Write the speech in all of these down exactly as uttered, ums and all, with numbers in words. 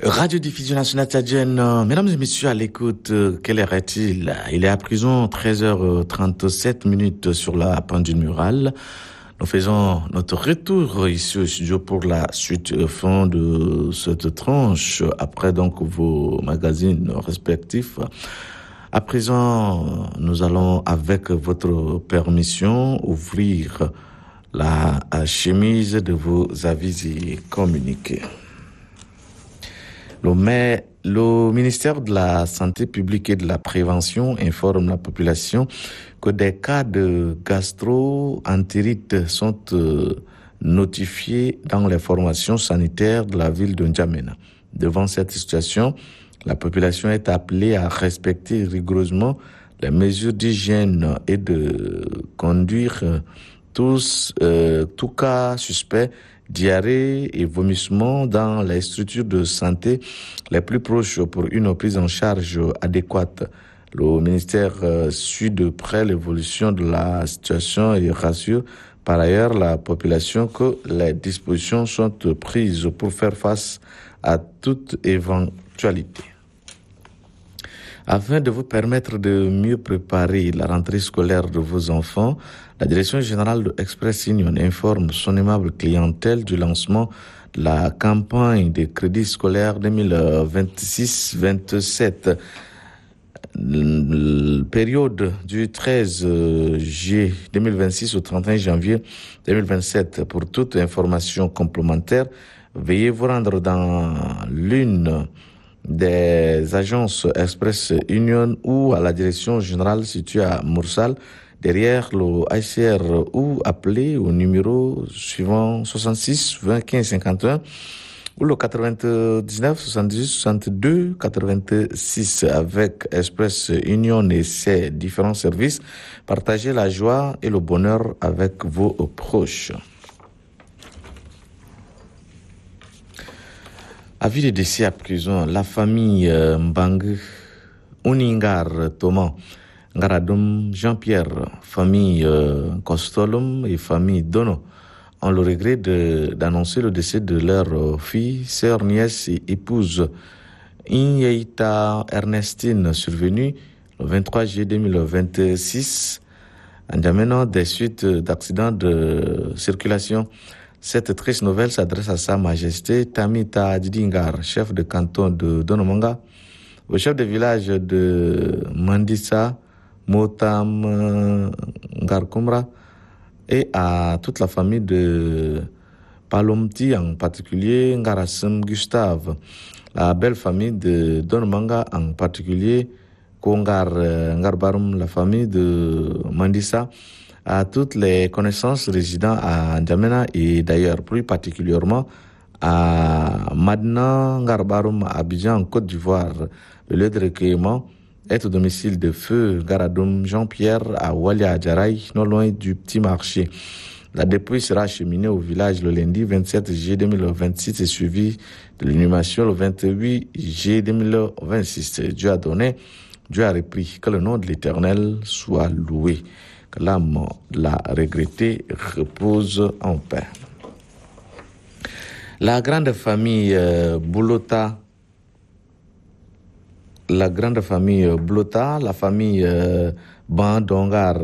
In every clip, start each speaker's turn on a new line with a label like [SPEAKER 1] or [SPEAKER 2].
[SPEAKER 1] Radio-diffusion nationale tchadienne, euh, mesdames et messieurs à l'écoute, euh, quelle heure est-il? Il est à présent treize heures trente-sept minutes sur la pendule murale. Nous faisons notre retour ici au studio pour la suite et fin de cette tranche, après donc vos magazines respectifs. À présent, nous allons, avec votre permission, ouvrir la chemise de vos avis et communiqués. Le, mais, le ministère de la Santé publique et de la Prévention informe la population que des cas de gastro-entérite sont euh, notifiés dans les formations sanitaires de la ville de N'Djamena. Devant cette situation, la population est appelée à respecter rigoureusement les mesures d'hygiène et de conduire euh, tous, euh, tout cas suspect, diarrhée et vomissement dans les structures de santé les plus proches pour une prise en charge adéquate. Le ministère euh, suit de près l'évolution de la situation et rassure par ailleurs la population que les dispositions sont prises pour faire face à toute éventualité. Afin de vous permettre de mieux préparer la rentrée scolaire de vos enfants, la Direction générale de Express Union informe son aimable clientèle du lancement de la campagne de crédit scolaire deux mille vingt-six vingt-sept. La période du treize juillet deux mille vingt-six au trente et un janvier deux mille vingt-sept. Pour toute information complémentaire, veuillez vous rendre dans l'une des agences Express Union ou à la direction générale située à Moursal, derrière le I C R, ou appeler au numéro suivant soixante-six vingt quinze cinquante et un ou le quatre-vingt-dix-neuf soixante-dix soixante-deux quatre-vingt-six. Avec Express Union et ses différents services, partagez la joie et le bonheur avec vos proches. Avis de décès à prison, la famille euh, Mbang, Uningar Thomas, Ngaradum Jean-Pierre, famille euh, Kostolum et famille Dono ont le regret de, d'annoncer le décès de leur euh, fille, sœur, nièce et épouse Inyeita Ernestine, survenue le vingt-trois juillet deux mille vingt-six, en amenant des suites d'accidents de circulation. Cette triste nouvelle s'adresse à Sa Majesté Tamita Didingar, chef de canton de Donomanga, au chef de village de Mandissa, Motam Ngarkumra, et à toute la famille de Palomti, en particulier Ngarasem Gustave, la belle famille de Donomanga, en particulier Kongar Ngarbarum, la famille de Mandissa, à toutes les connaissances résidant à N'Djamena et d'ailleurs plus particulièrement à Madina Ngarbarum, à Abidjan, en Côte d'Ivoire. Le lieu de recueillement est au domicile de feu Garadoum Jean-Pierre à Walia Adjaraï, non loin du petit marché. La dépouille sera acheminée au village le lundi vingt-sept juillet deux mille vingt-six et suivie de l'inhumation le vingt-huit juillet deux mille vingt-six. Dieu a donné, Dieu a repris, que le nom de l'Éternel soit loué. Que l'âme de la regrettée repose en paix. La grande famille euh, Boulota, la grande famille euh, Blota, la famille euh, Bandongar,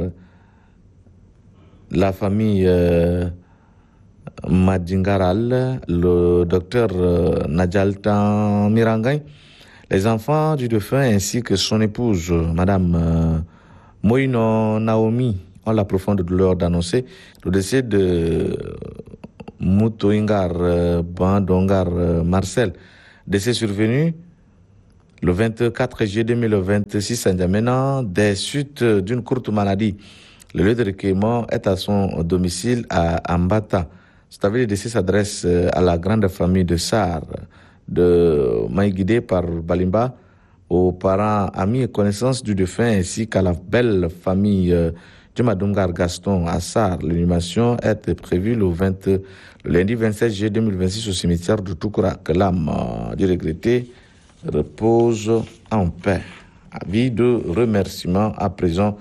[SPEAKER 1] la famille euh, Madingaral, le docteur euh, Nadjaltan Mirangay, les enfants du défunt ainsi que son épouse, Madame euh, Moïno Naomi, ont la profonde douleur d'annoncer le décès de Mutoingar euh, Bandongar euh, Marcel, décès survenu le vingt-quatre juillet deux mille vingt-six à N'Djamena des suites d'une courte maladie. Le lieu de recueillement est à son domicile à Ambata. Cet avis de décès s'adresse à la grande famille de Sar, de Maïguidé par Balimba, aux parents, amis et connaissances du défunt, ainsi qu'à la belle famille euh, Djumadungar Gaston à Sar. L'inhumation est prévue le, vingt, le lundi vingt-sept juillet deux mille vingt-six au cimetière de Toukoura. Que l'âme euh, du regretté repose en paix. Avis de remerciement à présent.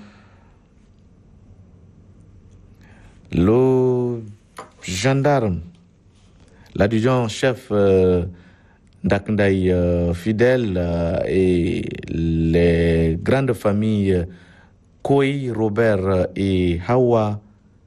[SPEAKER 1] Le gendarme, l'adjudant-chef euh, Ndakndai euh, fidèles euh, et les grandes familles Koi, Robert et Hawa,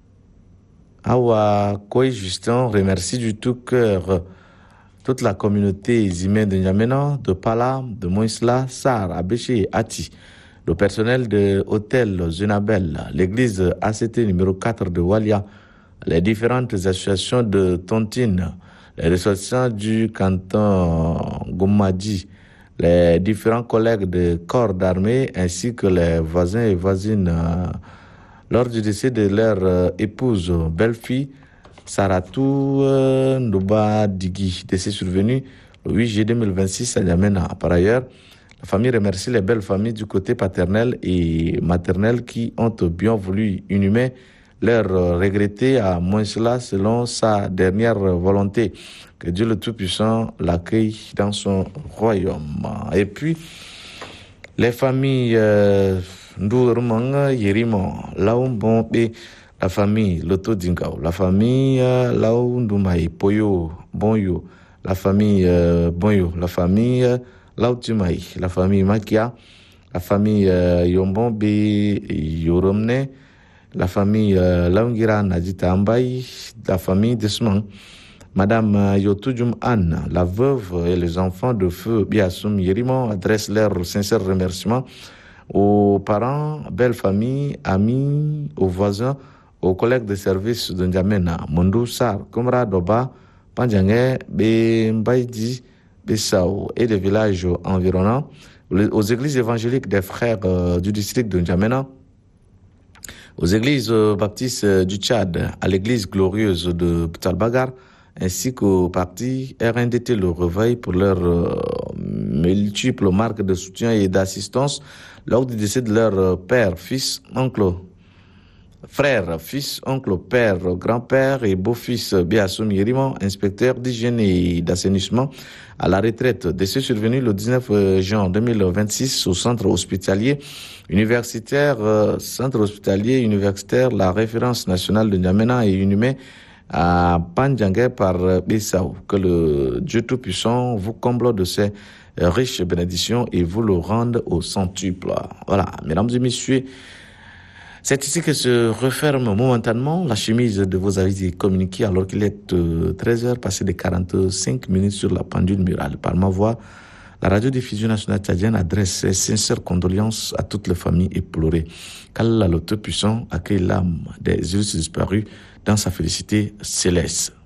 [SPEAKER 1] Hawa Koi Justin remercie du tout cœur toute la communauté humaine de N'Djamena, de Pala, de Moïsla, Sar, Abéché et Ati, le personnel de l'hôtel Zunabel, l'église A C T numéro quatre de Walia, les différentes associations de tontines, les ressortissants du canton Goumadi, les différents collègues de corps d'armée ainsi que les voisins et voisines euh, lors du décès de leur euh, épouse, belle-fille, Saratou euh, Ndouba Digui, décès survenu le huit juillet deux mille vingt-six à N'Djamena. Par ailleurs, la famille remercie les belles familles du côté paternel et maternel qui ont bien voulu inhumer leur regretté à moins cela selon sa dernière volonté. Que Dieu le Tout-Puissant l'accueille dans son royaume. Et puis, les familles Ndourmang, Yerimo, Laombon et la famille Loto Dingao, la famille euh, Lao Ndoumaï, Poyo, Bonyo, la famille euh, Bonyo, la famille euh, Lao Tumaï, la famille Makia, la famille euh, Yombombe Yoromne, la famille euh, Laungira Nadita Ambaï, la famille Desman, Madame euh, Yotudjum Anne, la veuve et les enfants de feu Biassoum Yerimo adressent leurs sincères remerciements aux parents, belles familles, amis, aux voisins, aux collègues de service de N'Djamena, Mondou Sar, Komra Doba, Pandjangé, Bembaïdi, Bessao et des villages environnants, aux églises évangéliques des frères euh, du district de N'Djamena, aux églises euh, baptistes euh, du Tchad, à l'église glorieuse de Ptalbagar, ainsi qu'au parti R N D T Le Réveil pour leurs euh, multiples marques de soutien et d'assistance lors du décès de leur euh, père, fils, oncle, frère, fils, oncle, père, grand-père et beau-fils Biassoum Yerimo, inspecteur d'hygiène et d'assainissement à la retraite. Décès survenu le dix-neuf juin deux mille vingt-six au centre hospitalier universitaire, euh, centre hospitalier universitaire, la référence nationale de N'Djamena est inhumé à Pandjangé par Bissau. Que le Dieu Tout-Puissant vous comble de ses riches bénédictions et vous le rende au centuple. Voilà, mesdames et messieurs, c'est ici que se referme momentanément la chemise de vos avis et communiqués alors qu'il est euh, treize heures passées de quarante-cinq minutes sur la pendule murale. Par ma voix, la radiodiffusion nationale tchadienne adresse ses sincères condoléances à toutes les familles éplorées. Qu'Allah le Tout-Puissant accueille l'âme des yeux disparus dans sa félicité céleste.